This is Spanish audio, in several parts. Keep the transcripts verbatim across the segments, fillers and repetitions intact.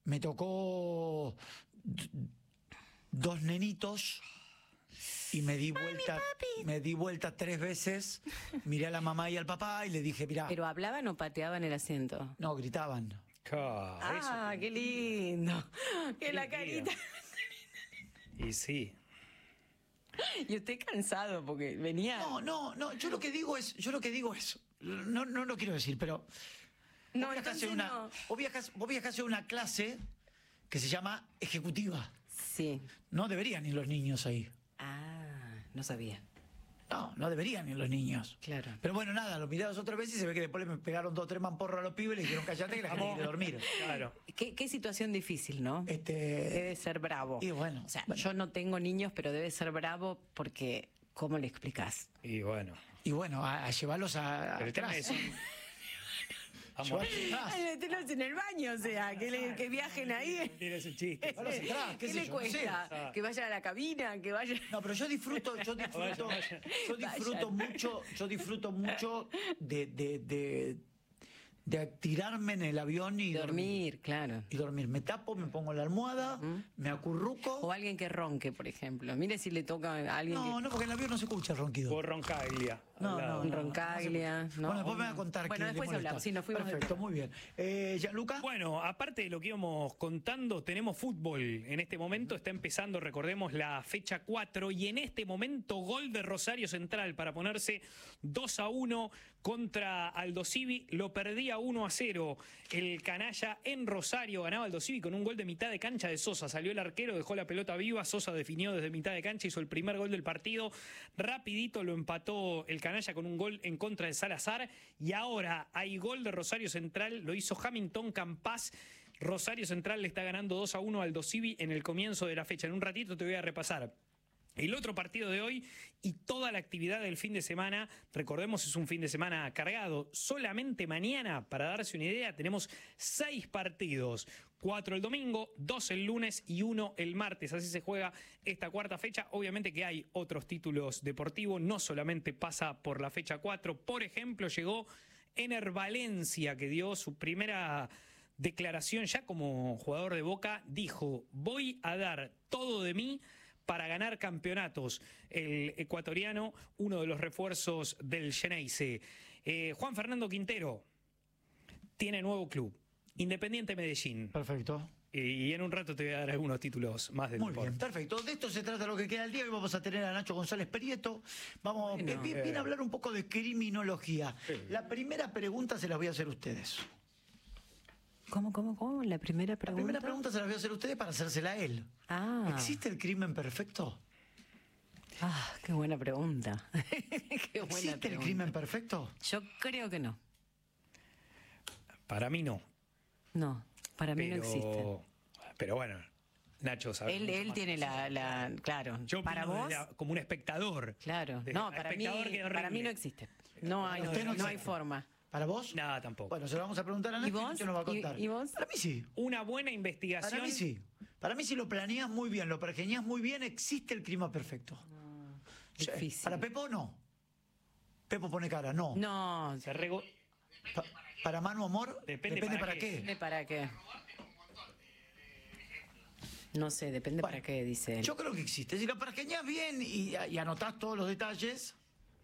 me tocó dos nenitos y me di vuelta, me di vuelta tres veces, miré a la mamá y al papá y le dije, mirá. ¿Pero hablaban o pateaban el asiento? No, gritaban. Ah, ah, eso, qué lindo. Que la carita. Y sí. Y usted cansado porque venía. No, no, no, yo lo que digo es, yo lo que digo es, no, no lo quiero decir, pero No, vos viajás entonces a una, no. vos viajás, vos viajás a una clase que se llama ejecutiva. Sí. No deberían ir los niños ahí. Ah, no sabía. No, no deberían ir los niños. Claro. Pero bueno, nada, los miré dos otra vez y se ve que después le pegaron dos o tres mamporros a los pibes y le dijeron callate que la gente quiere dormir. Claro. Qué, qué situación difícil, ¿no? Este, Debe ser bravo. Y bueno, O sea, bueno. yo no tengo niños, pero debe ser bravo porque, ¿cómo le explicás? Y bueno. Y bueno, a, a llevarlos a, a El tema atrás. es... Vamos. Llevarlos atrás. Ay, meterlos en el baño, o sea, que, le- que viajen ahí. Tiene ese chiste. Llevarlos atrás, qué ¿Qué sé le yo, no sé. cuesta? Que vayan a la cabina, que vayan... No, pero yo disfruto, yo disfruto, Vaya, vaya. yo disfruto Vayan. mucho, yo disfruto mucho de, de, de, de tirarme en el avión y Dormir, claro. Y dormir. Me tapo, me pongo la almohada, me acurruco. O alguien que ronque, por ejemplo. Mire si le toca a alguien No, que... no, porque en el avión no se escucha el ronquido. Por Roncaglia. No, al lado. no, Un no, roncaglia, no se- ¿no? Bueno, después me va a contar Bueno, qué le después molesta. hablamos. Sí, nos fuimos de Perfecto, tema. muy bien. Eh, Gianluca. Bueno, aparte de lo que íbamos contando, tenemos fútbol. En este momento está empezando, recordemos, la fecha cuatro y en este momento gol de Rosario Central para ponerse dos a uno contra Aldo Civi. Lo perdía uno a cero el canalla en Rosario. Ganaba Aldo Civi con un gol de mitad de cancha de Sosa. Salió el arquero, dejó la pelota viva. Sosa definió desde mitad de cancha, hizo el primer gol del partido. Rapidito lo empató el canalla con un gol en contra de Salazar. Y ahora hay gol de Rosario Central. Lo hizo Hamilton Campas. Rosario Central le está ganando dos a uno al Aldo Civi en el comienzo de la fecha. En un ratito te voy a repasar el otro partido de hoy y toda la actividad del fin de semana. Recordemos, es un fin de semana cargado. Solamente mañana, para darse una idea, tenemos seis partidos. Cuatro el domingo, dos el lunes y uno el martes. Así se juega esta cuarta fecha. Obviamente que hay otros títulos deportivos. No solamente pasa por la fecha cuatro. Por ejemplo, llegó Ener Valencia, que dio su primera declaración ya como jugador de Boca. Dijo, voy a dar todo de mí para ganar campeonatos. El ecuatoriano, uno de los refuerzos del Xeneize. Eh, Juan Fernando Quintero tiene nuevo club, Independiente Medellín. Perfecto. Y en un rato te voy a dar algunos títulos más del Muy deporte. bien, perfecto. De esto se trata lo que queda el día. Hoy vamos a tener a Nacho González Prieto. Vamos, Bueno. bien, bien, bien a hablar un poco de criminología. Sí. La primera pregunta se la voy a hacer a ustedes. ¿Cómo, cómo, cómo? La primera La pregunta. primera pregunta se la voy a hacer a ustedes para hacérsela a él. Ah. ¿Existe el crimen perfecto? Ah, qué buena pregunta. Qué buena ¿Existe el pregunta. crimen perfecto? Yo creo que no. Para mí no. No, para mí Pero, no existe. pero bueno, Nacho sabe. Él, mucho él más tiene que la, yo. la... Claro. Yo para opino vos... desde la- como un espectador. Claro. Desde- No, para mí, espectador que para mí horrible. no existe. No hay, Usted no, no hay existe. forma. ¿Para vos? Nada, tampoco. Bueno, se lo vamos a preguntar a ¿Y Nacho y vos? Nacho nos va a contar. ¿Y- y vos? Para mí sí. Una buena investigación. Para mí sí. Para mí si lo planeas muy bien, lo pergeñas muy bien, existe el crimen perfecto. Sí. Difícil. Para Pepo no. Pepo pone cara, no. No, Se rego- Pa- para Manu Amor, Depende depende, para para, qué. qué. depende para qué. No sé, depende Bueno, para qué, dice él. Yo creo que existe. Si lo pergeñas bien y, y anotás todos los detalles,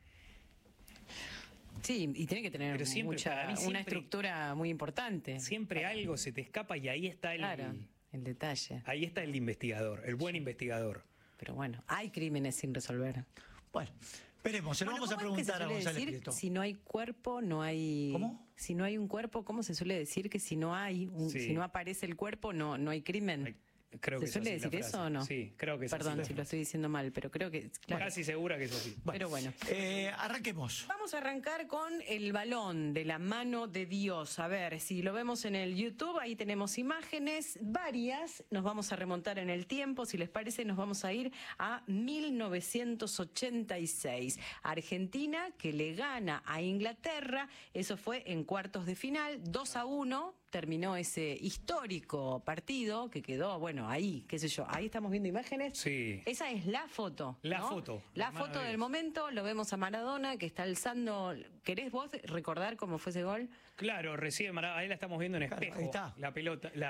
Sí, y tiene que tener Pero siempre, mucha, para mí una siempre- estructura muy importante. Siempre algo se te escapa y ahí está el, Claro, el detalle. ahí está el investigador, el buen investigador. Pero bueno, hay crímenes sin resolver. bueno, esperemos, se lo Bueno, vamos a ¿cómo es que se preguntar a suele González decir, Prieto. si no hay cuerpo, no hay... ¿Cómo? Si no hay un cuerpo, ¿cómo se suele decir que si no hay, un- Sí. si no aparece el cuerpo, no, no hay crimen? Ay, creo ¿Se que es suele así la decir frase. eso o no? Sí, creo que es Perdón así. si lo estoy diciendo mal, pero creo que... Claro. Casi segura que es así. Pero bueno. Eh, arranquemos. Vamos a arrancar con el balón de la mano de Dios. A ver, si lo vemos en el YouTube, ahí tenemos imágenes varias. Nos vamos a remontar en el tiempo. Si les parece, nos vamos a ir a mil novecientos ochenta y seis. Argentina que le gana a Inglaterra. Eso fue en cuartos de final, dos a uno. Terminó ese histórico partido que quedó, bueno, ahí, qué sé yo, ahí estamos viendo imágenes. Sí. Esa es la foto. La ¿no? foto, La la mano foto de del Dios. momento, lo vemos a Maradona que está alzando. ¿Querés vos recordar cómo fue ese gol? Claro, recibe Maradona, ahí la estamos viendo en Claro, espejo. ahí está. La pelota, la,